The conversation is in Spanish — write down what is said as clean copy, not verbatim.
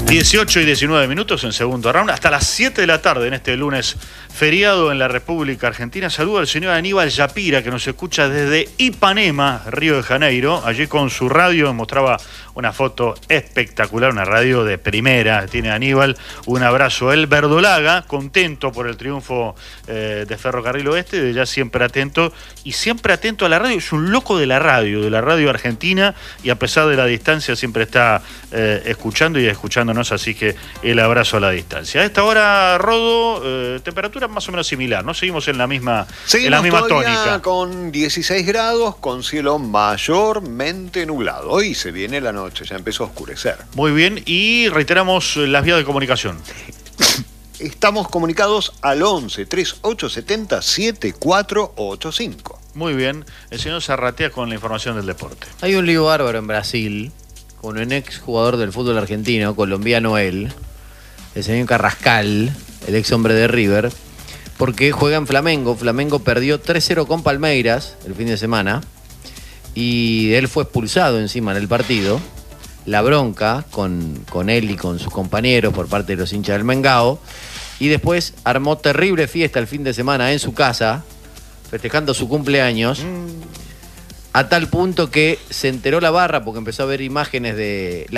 18 y 19 minutos en segundo round, hasta las 7 de la tarde en este lunes feriado en la República Argentina. Saludo al señor Aníbal Yapira, que nos escucha desde Ipanema, Río de Janeiro. Allí con su radio mostraba una foto espectacular, una radio de primera. Tiene Aníbal, un abrazo. El Verdolaga, contento por el triunfo de Ferrocarril Oeste, ya siempre atento, y siempre atento a la radio. Es un loco de la radio argentina, y a pesar de la distancia siempre está escuchando y escuchándonos, así que el abrazo a la distancia. A esta hora, Rodo, temperatura más o menos similar, ¿no? Seguimos en la misma tónica. Con 16 grados, con cielo mayormente nublado. Hoy se viene la noche, ya empezó a oscurecer. Muy bien, y reiteramos las vías de comunicación. Estamos comunicados al 11 3870 7485. Muy bien, el señor Zarratea con la información del deporte. Hay un lío bárbaro en Brasil con un ex jugador del fútbol argentino, colombiano él, el señor Carrascal, el ex hombre de River, porque juega en Flamengo. Flamengo perdió 3-0 con Palmeiras el fin de semana y él fue expulsado encima en el partido. La bronca con él y con sus compañeros por parte de los hinchas del Mengao, y después armó terrible fiesta el fin de semana en su casa, festejando su cumpleaños, a tal punto que se enteró la barra porque empezó a ver imágenes de